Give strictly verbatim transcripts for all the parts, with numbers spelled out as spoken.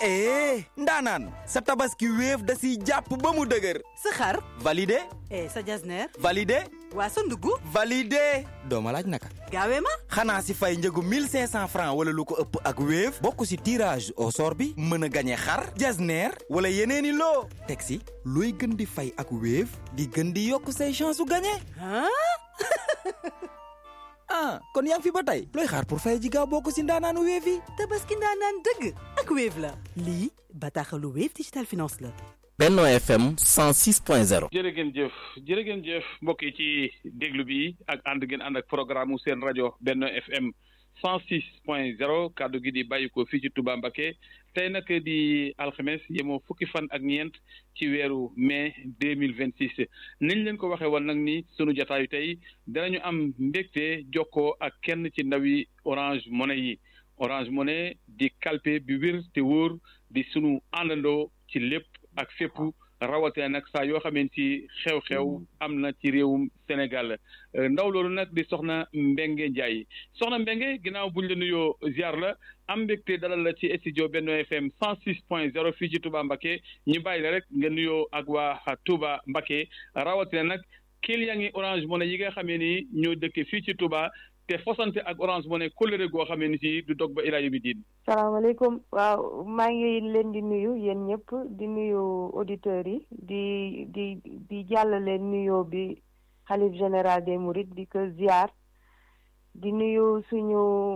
eh ndaanaan sa tabaski Wave da siy jàpp ba mu dëgër. sa xar validé. eh sa jasneer validé. waa sa ndugg validé. dooma laaj naka. gaawee ma. xanaa si fay njëgu mille cinq cents francs wala lu ko ëpp ak Wave bokk si tirage au sort bi mën a gañe xar jasneer wala yeneeni loo teg si looy gën di fay ak Wave di gën di yokk say chance su gañe. ah kon yaa ngi fi ba tey looy xaar pour fay ji gaaw bokk si ndaanaanu Wave yi. tabaski ndaanaan dëgg ak Wave la. lii bataaxalu Wave Digital Finance la. Benno F M cent six point zéro. jërë ngeen jëf jërë ngeen jëf mbokk yi ci déglu bi ak ànd ngeen ànd ak programme seen rajo Benno F M cent six point zéro kàddu gi di bàyyi ko fii ci Touba Mbacké tey nag di alxames yemoo fukki fan ak ñeent ci weeru mai deux mille vingt six niñ leen ko waxee woon nag ni sunu jotaayu tey danañu am mbégte jokkoo ak kenn ci ndawi Orange Money yi Orange Money di kalpe bi wér te wóor di sunu àndandoo ci lépp ak fépp rawatina nag saa yoo xamee ci xew-xew am na ci réewum Sénégal ndaw loolu nag di soxna Mbengue Ndiaye soxna Mbengue ginnaaw buñ la nuyoo ziar la am mbégte dalal la ci studio Benno F M cent six point zéro fii ci Touba Mbacké ñu bàyyi la rek nga nuyoo ak waa Touba Mbacké rawatina nag client yi Orange Money yi nga xamee ni ñoo dëkk fii ci Touba te fosante ak Orange Money kóllëre goo xamee ni si du dog ba ilaa yawmi diin. salaamaaleykum waaw maa ngi leen di nuyu yéen ñëpp di nuyu auditeurs yi di di di jàllale nuyoo bi xalif général des Mourides di ko ziar di nuyu suñu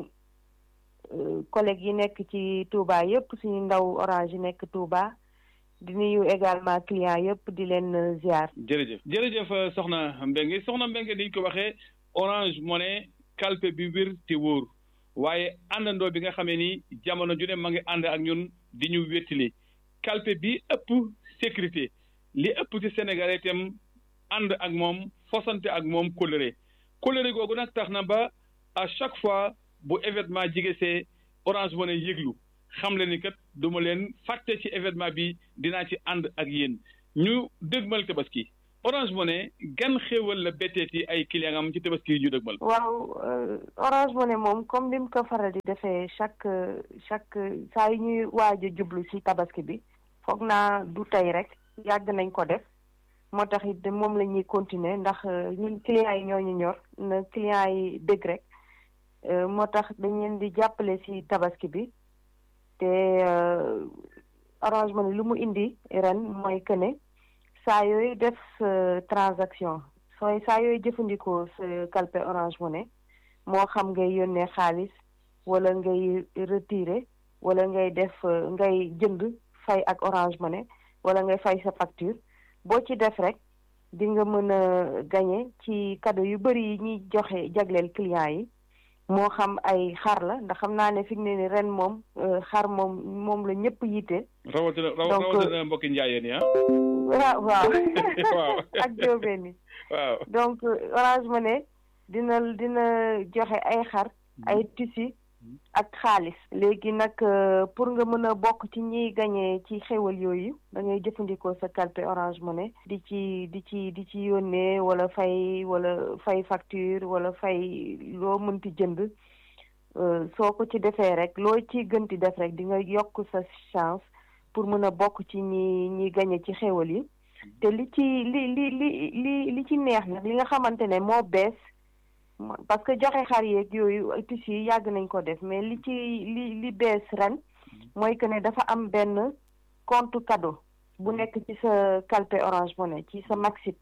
collègues yi nekk ci Touba yëpp suñu ndaw Orange yi nekk Touba di nuyu également clients yëpp di leen ziar. jërëjëf jërëjëf soxna Mbengue soxna Mbengue ni ñu ko waxee Orange Money kalpe bi wér te wóor waaye àndandoo bi nga xamee ni jamono ju ne ma ngi ànd ak ñun di ñu wéttali kalpe bi ëpp sécurité li ëpp ci Sénégal itam ànd ak moom fosante ak moom kóllëre kóllëre googu nag tax na ba à chaque fois bu événement jigesee Orange Money yëglu xam le ni kat du ma leen fàtte ci événement bi dinaa ci ànd ak yéen ñu dëgmal tabaski Orange Money gan xéewal la betteeti ay client am ci tabaski yi ñu dëgmal. waaw Orange Money moom comme ni mu ko faral di defee chaque chaque saa yu ñuy waaj a jublu ci tabaski bi foog naa du tey rek yàgg nañ ko def moo tax it moom la ñuy continuer ndax ñun clients yi ñoo ñu ñor na clients yi dëgg rek moo tax dañ leen di jàppale ci tabaski bi te Orange Money lu mu indi ren mooy que ne. saa yooyu def transaction sooy saa yooyu jëfandikoo sa kalpe Orange Money moo xam ngay yónnee xaalis wala ngay retirer wala ngay def ngay jënd fay ak Orange Money wala ngay fay sa facture boo ci def rek di nga mën a gagner ci cadeau yu bëri yi ñuy joxe jagleel clients yi moo xam ay xar la ndax xam naa ne fi mu ne ni ren moom xar moom moom la ñëpp yitte. rawatina rawatina mbokki njaayeen yi ah. waaw waaw waaw ak jóobeen yi waaw donc Orange Money dina dina joxe ay xar ay tissu ak xaalis léegi nag pour nga mën a bokk ci ñiy gañee ci xéwal yooyu da ngay jëfandikoo sa kalpe Orange Money di ci di ci di ci yónnee wala fay wala fay facture wala fay loo mënti jënd soo ko ci defee rek loo ci gënti def rek di nga yokk sa chance pour mën a bokk ci ñi ñi gañe ci xéwal yi te li ci li li li li li ci neex nag li nga xamante ne moo bees parce que joxe xar yeeg yooyu tissu yi yàgg nañ ko def mais li ci li li bees ren mooy que ne dafa am benn compte cadeau bu nekk ci sa kalpe Orange Money ci sa Maxit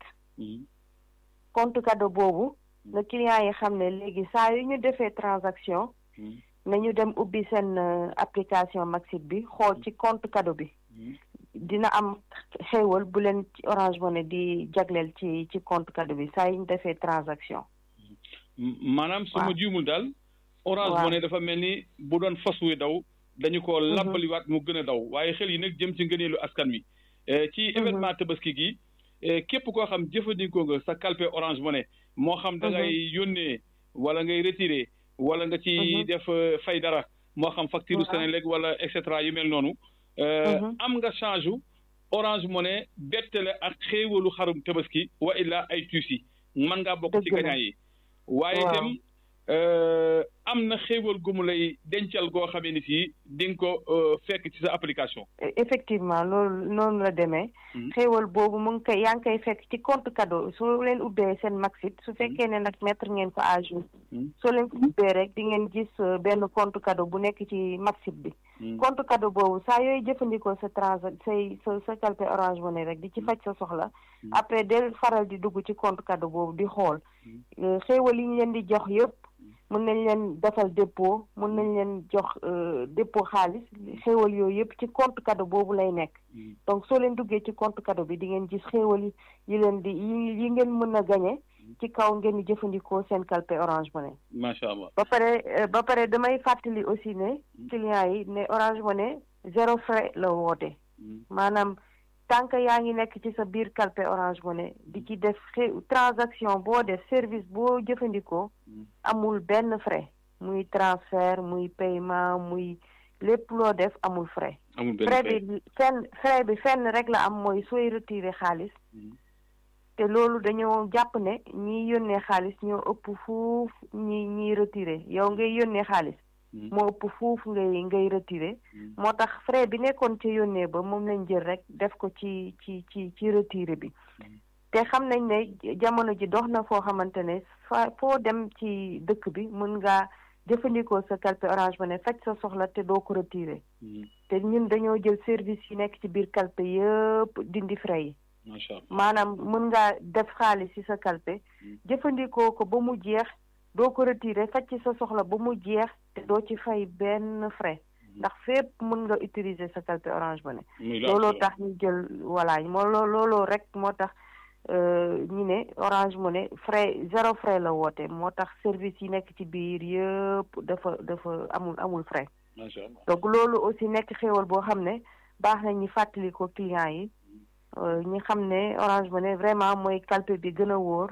compte cadeau boobu na client yi xam ne léegi saa yu ñu defee transaction nañu dem ubbi seen application Maxit bi xool ci compte cadeau bi dina am xéewal bu leen ci Orange Money di jagleel ci ci compte cadeau bi saa yu ñu defee transaction. maanaam su ma juumul daal. Orange Money dafa mel ni bu doon fas wu daw dañu ko labbaliwaat mu gën a daw waaye xel yi nag jëm ci ngëneelu askan wi. ci événement tabaski gi képp koo xam jëfandikoo nga sa kalpe Orange Money moo xam da ngay yónnee wala ngay retirer. wala nga ci def fay dara moo xam facture Senelec wala et cetera yu mel noonu. am nga change Orange Money bettale ak xéewalu xarum tabaski wa illa ay tuusi mën ngaa bokk ci gagnant yi. waaye itam am na xéewal gu mu lay dencal goo xamee ni fii di nga ko fekk ci sa application. effectivement loolu noonu la demee. xéewal boobu mu ngi koy yaa ngi koy fekk ci compte cadeau soo leen ubbee seen Maxit su fekkee ne nag mettre ngeen ko à jour. soo leen ko ubbee rek di ngeen gis benn compte cadeau bu nekk ci Maxit bi. compte cadeau boobu saa yooyu jëfandikoo sa trans say sa sa calpe Orange Money rek di ci faj sa soxla. après del faral di dugg ci compte cadeau boobu di xool. xéewal yi ñu leen di jox yëpp. mën nañ leen defal dépôt mën nañ leen jox dépôt xaalis xéewal yooyu yëpp ci compte cadeau boobu lay nekk donc soo leen duggee ci compte cadeau bi di ngeen gis xéewal yi yi leen di yi ngeen mën a gañe ci kaw ngeen di jëfandikoo seen calpe Orange Money. macha allah ba pare ba pare damay fàttali aussi ne clients yi ne Orange Money zéro frais la woote maanaam tant que yaa ngi nekk ci sa biir calpe Orange Money di ci def transaction boo def service boo jëfandikoo amul benn frais muy transfert muy paiement muy lépp loo def amul frais. amul benn frais bi fenn frais bi fenn rek la am mooy sooy retirer xaalis te loolu dañoo jàpp ne ñiy yónnee xaalis ñoo ëpp fuuf ñi ñiy retirer yow ngay yónnee xaalis. moo ëpp fuuf ngay ngay retiré moo tax frais bi nekkoon ci yónnee ba moom lañ jël rek def ko ci ci ci ci retiré bi te xam nañ ne jamono ji dox na foo xamante ne fa foo dem ci dëkk bi mën ngaa jëfandikoo sa calpe Orange Money faj sa soxla te doo ko retiré te ñun dañoo jël service yi nekk ci biir calpe yëpp dindi frais yi maanaam mën ngaa def xaalis ci sa calpe jëfandikoo ko ba mu jeex doo ko retiré faj ci sa soxla ba mu jeex te doo ci fay benn frais ndax fépp mën nga utiliser sa calpe Orange Money looloo tax ñu jël voilà moo looloo rek moo tax ñu ne Orange Money frais zéro frais la woote moo tax service yi nekk ci biir yëpp dafa dafa amul amul frais donc loolu aussi nekk xéewal boo xam ne baax na ñi fàttali ko clients yi ñi xam ne Orange Money vraiment mooy calpe bi gën a wóor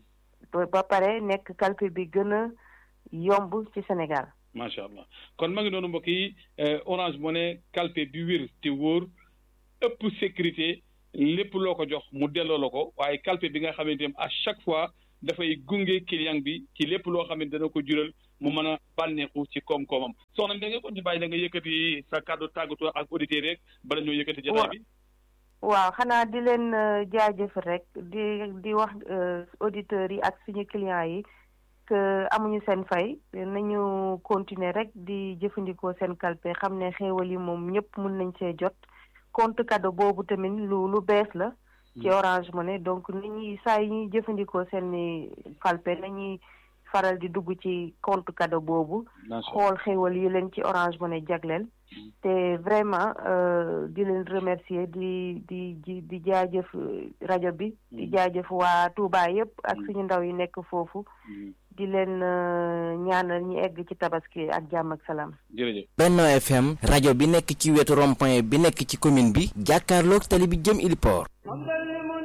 ba pare nekk calpe bi gën a yomb ci Sénégal. macha allah kon ma ngi noonu mbokk yi Orange Money calpe bi wér te wóor ëpp sécurité lépp loo ko jox mu delloo la ko waaye calpe bi nga xamante ne à chaque fois dafay gunge client bi ci lépp loo xamante dana ko jural mu mën a bànneexu ci koom-koomam soxna da nga ko ci bàyyi da nga yëkkati sa kàddu tàggatoo ak auditeurs rek bala ñoo yëkkati jotaay bi. waaw xanaa di leen jaajëfal rek di di wax auditeurs yi ak suñu clients yi que amuñu seen fay nañu continuer rek di jëfandikoo seen calpe xam ne xéewal yi moom ñëpp mën nañ see jot compte cadeau boobu tamit lu lu bees la ci Orange Money donc nit ñi saa yi ñuy jëfandikoo seen calpe nañuy faral di dugg ci compte cadeau boobu xool xéewal yi leen ci Orange Money jagleel te vraiment di leen remercier di di di di jaajëf rajo bi di jaajëf waa Touba yëpp ak suñu ndaw yi nekk foofu di leen ñaanal ñi egg ci tabaski ak jàmm ak salaam. jërëjëf. Benno F M rajo bi nekk ci wetu rond-point bi nekk ci commune bi jàkkaarloog tali bi jëm Ili Port.